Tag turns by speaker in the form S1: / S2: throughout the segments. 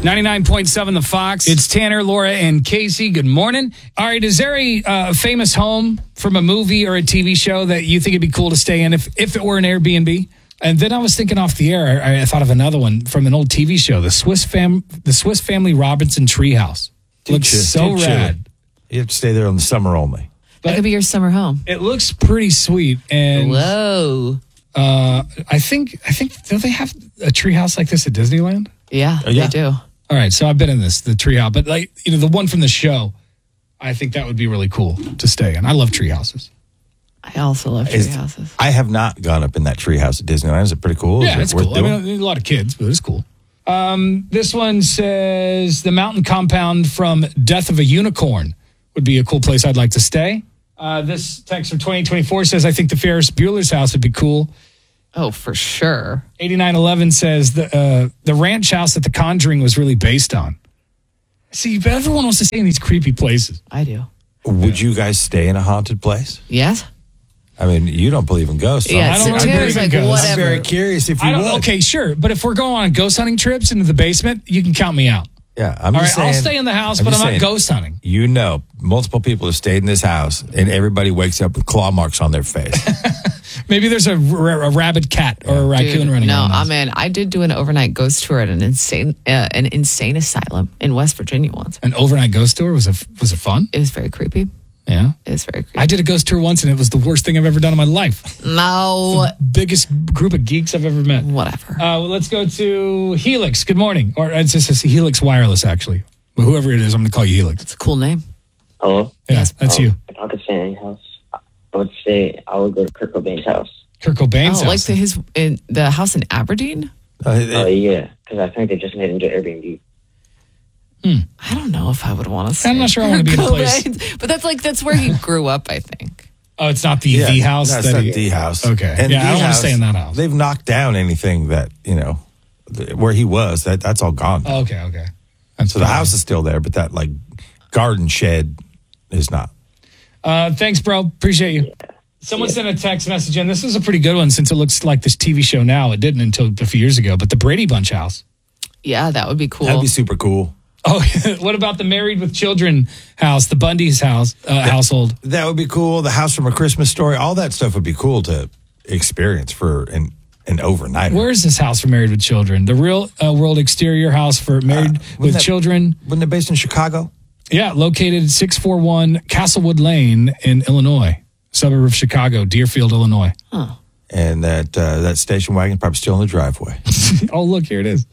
S1: 99.7 The Fox. It's Tanner, Laura, and Casey. Good morning. All right, is there a famous home from a movie or a TV show that you think it'd be cool to stay in if it were an Airbnb? And then I was thinking off the air, I thought of another one from an old TV show, the Swiss Family Robinson Treehouse. Looks so rad.
S2: You have to stay there in the summer only.
S3: That could be your summer home.
S1: It looks pretty sweet. And
S3: whoa.
S1: I think do they have a treehouse like this at Disneyland?
S3: Yeah, they do.
S1: All right, so I've been in the treehouse, but the one from the show, I think that would be really cool to stay in. I love treehouses.
S3: I also love treehouses.
S2: I have not gone up in that treehouse at Disneyland. Is it pretty cool?
S1: Yeah, it's cool. I mean, a lot of kids, but it's cool. This one says the mountain compound from Death of a Unicorn would be a cool place I'd like to stay. This text from 2024 says, I think the Ferris Bueller's house would be cool.
S3: Oh, for sure.
S1: 8911 says the ranch house that The Conjuring was really based on. See, everyone wants to stay in these creepy places.
S3: I do.
S2: Would you guys stay in a haunted place?
S3: Yes.
S2: I mean, you don't believe in ghosts.
S3: Yeah,
S1: I don't
S3: believe in ghosts.
S2: I'm very curious if you would.
S1: Okay, sure. But if we're going on ghost hunting trips into the basement, you can count me out.
S2: Yeah, I'm
S1: All
S2: just
S1: right,
S2: saying.
S1: I'll stay in the house, but I'm not ghost hunting.
S2: You know, multiple people have stayed in this house, and everybody wakes up with claw marks on their face.
S1: Maybe there's a rabid cat or a raccoon running around.
S3: No, I did do an overnight ghost tour at an insane asylum in West Virginia once.
S1: An overnight ghost tour? Was it fun?
S3: It was very creepy.
S1: Yeah?
S3: It was very creepy.
S1: I did a ghost tour once, and it was the worst thing I've ever done in my life.
S3: No.
S1: Biggest group of geeks I've ever met.
S3: Whatever.
S1: Let's go to Helix. Good morning. Or it's just Helix Wireless, actually. But whoever it is, I'm going to call you Helix.
S3: It's a cool name.
S4: Hello?
S1: Yeah, that's you.
S4: If I could stay in any house, I would say I would go to Kurt Cobain's house.
S1: Kurt Cobain's house?
S3: Like the house in Aberdeen?
S4: Yeah, because I think they just made it into Airbnb.
S3: I don't know if I would want to stay.
S1: I'm not sure I want to be in a place.
S3: But that's where he grew up, I think.
S1: Oh, it's not the house?
S2: That's not the house.
S1: Okay.
S2: And
S1: I don't want to stay in that house.
S2: They've knocked down anything that, where he was. That's all gone.
S1: Okay.
S2: So the house is still there, but that, garden shed is not.
S1: Thanks, bro. Appreciate you. Someone sent a text message in. This is a pretty good one since it looks like this TV show now. It didn't until a few years ago, but the Brady Bunch house.
S3: Yeah, that would be cool.
S2: That'd be super cool.
S1: Oh, what about the Married with Children house, the Bundy's household?
S2: That would be cool. The House from A Christmas Story, all that stuff would be cool to experience for an overnight.
S1: Where is this house for Married with Children? The Real World Exterior House for Married with Children.
S2: Wasn't it based in Chicago?
S1: Yeah, located 641 Castlewood Lane in Illinois, suburb of Chicago, Deerfield, Illinois.
S3: Oh.
S2: And that station wagon probably still in the driveway.
S1: Oh, look, here it is.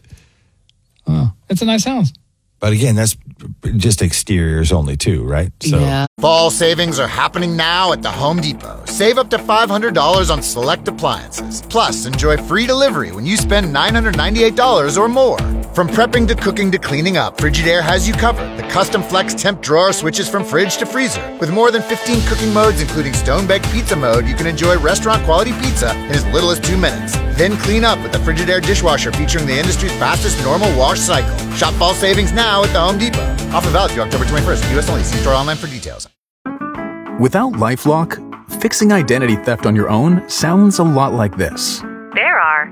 S1: Oh, it's a nice house.
S2: But again, that's just exteriors only too, right? So.
S3: Yeah.
S5: Fall savings are happening now at the Home Depot. Save up to $500 on select appliances. Plus, enjoy free delivery when you spend $998 or more. From prepping to cooking to cleaning up, Frigidaire has you covered. The custom flex temp drawer switches from fridge to freezer. With more than 15 cooking modes, including stone-baked pizza mode, you can enjoy restaurant-quality pizza in as little as 2 minutes. Then clean up with the Frigidaire dishwasher featuring the industry's fastest normal wash cycle. Shop fall savings now at the Home Depot. Offer valid through October 21st. U.S. only. See store online for details.
S6: Without LifeLock, fixing identity theft on your own sounds a lot like this.
S7: There are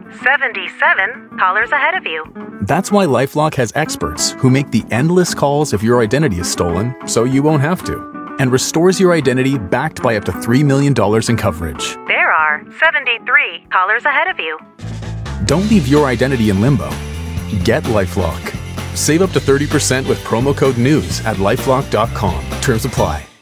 S7: 77 callers ahead of you.
S6: That's why LifeLock has experts who make the endless calls if your identity is stolen so you won't have to, and restores your identity backed by up to $3 million in coverage.
S7: There are 73 callers ahead of you.
S6: Don't leave your identity in limbo. Get LifeLock. Save up to 30% with promo code NEWS at LifeLock.com. Terms apply.